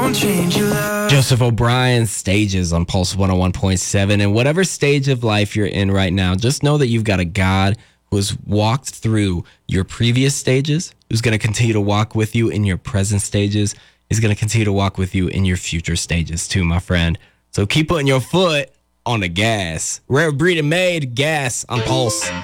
Joseph O'Brien's Stages on Pulse 101.7. And whatever stage of life you're in right now, just know that you've got a God who has walked through your previous stages, who's going to continue to walk with you in your present stages, is going to continue to walk with you in your future stages too, my friend. So keep putting your foot on the gas. Rare Breed and Made, Gas on Pulse.